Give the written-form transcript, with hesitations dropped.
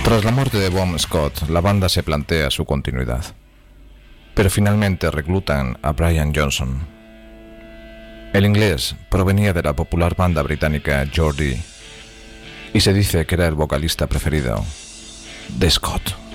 Tras la muerte de Bon Scott, la banda se plantea su continuidad, pero finalmente reclutan a Brian Johnson. El inglés provenía de la popular banda británica Geordie y se dice que era el vocalista preferido de Scott.